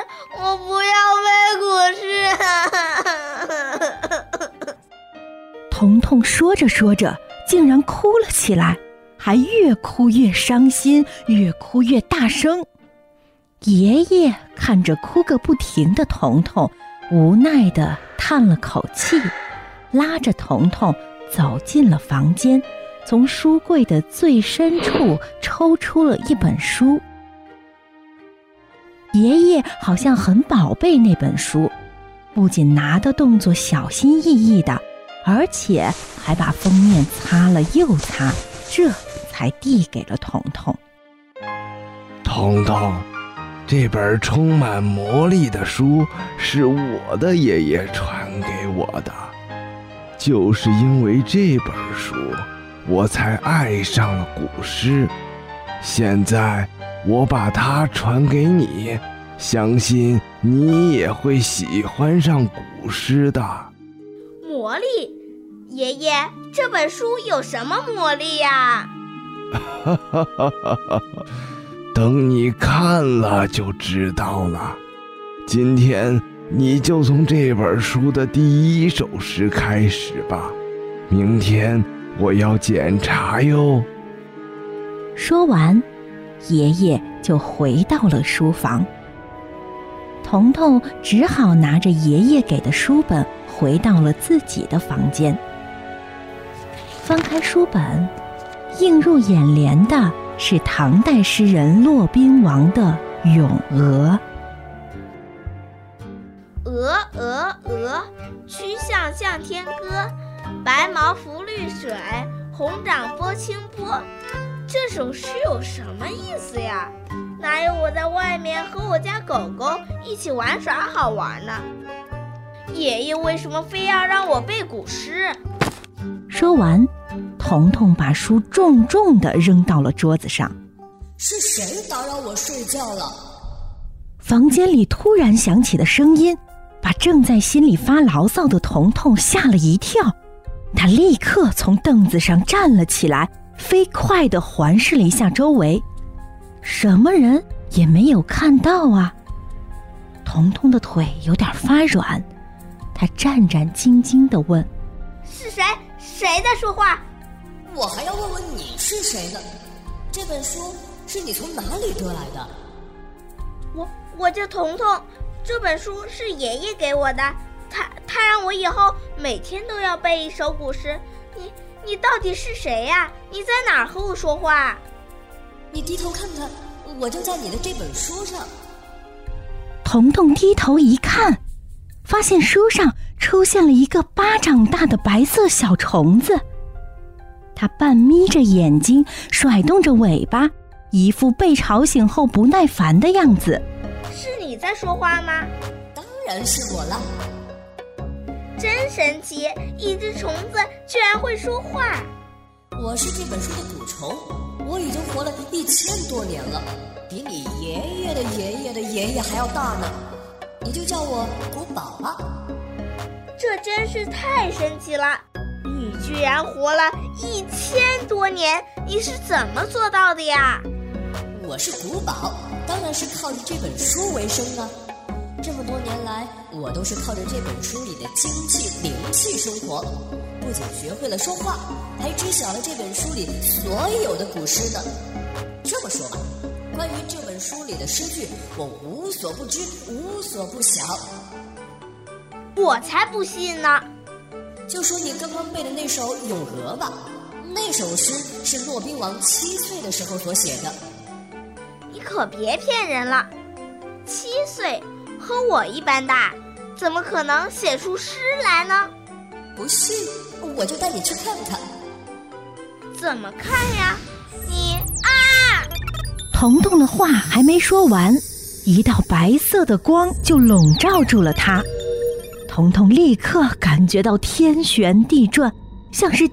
我不要背古诗。 彤彤说着说着竟然哭了起来，还越哭越伤心，越哭越大声。爷爷看着哭个不停的彤彤，无奈地叹了口气，拉着彤彤走进了房间，从书柜的最深处抽出了一本书。爷爷好像很宝贝那本书，不仅拿的动作小心翼翼的，而且还把封面擦了又擦，这才递给了彤彤。 彤彤，这本充满魔力的书是我的爷爷传给我的，就是因为这本书，我才爱上了古诗。现在我把它传给你，相信你也会喜欢上古诗的。 魔力？爷爷，这本书有什么魔力呀？ 等你看了就知道了。今天你就从这本书的第一首诗开始吧，明天我要检查哟。 说完，爷爷就回到了书房。彤彤只好拿着爷爷给的书本回到了自己的房间。翻开书本，映入眼帘的是唐代诗人骆宾王的《咏鹅》。 鹅鹅鹅，曲项向天歌，白毛浮绿水，红掌拨清波。这首诗有什么意思呀？哪有我在外面和我家狗狗一起玩耍好玩呢？爷爷为什么非要让我背古诗？ 说完，彤彤把书重重地扔到了桌子上。 是谁打扰我睡觉了？ 房间里突然响起的声音把正在心里发牢骚的彤彤吓了一跳，他立刻从凳子上站了起来，飞快地环视了一下周围，什么人也没有看到啊。彤彤的腿有点发软，他战战兢兢地问： 是谁？谁在说话？ 我还要问问你是谁呢？这本书是你从哪里得来的？ 我叫彤彤，这本书是爷爷给我的，他让我以后每天都要背一首古诗。你到底是谁呀？你在哪儿和我说话？ 你低头看看，我就在你的这本书上。 彤彤低头一看，发现书上出现了一个巴掌大的白色小虫子，它半眯着眼睛，甩动着尾巴，一副被吵醒后不耐烦的样子。 是你在说话吗？ 当然是我了。 真神奇，一只虫子居然会说话。 我是这本书的蛊虫，我已经活了1000多年了，比你爷爷的爷爷的爷爷还要大呢。你就叫我古堡吧。 这真是太神奇了，你居然活了1000多年，你是怎么做到的呀？ 我是古堡，当然是靠着这本书为生啊。这么多年来，我都是靠着这本书里的精气灵气生活，不仅学会了说话，还知晓了这本书里所有的古诗呢。这么说吧，关于这本书里的诗句，我无所不知，无所不晓。 我才不信呢！ 就说你刚刚背的那首《咏鹅》吧，那首诗是骆宾王7岁的时候所写的。 你可别骗人了，7岁和我一般大，怎么可能写出诗来呢？ 不信，我就带你去看看。 怎么看呀？你啊！ 彤彤的话还没说完，一道白色的光就笼罩住了他。彤彤立刻感觉到天旋地转，像是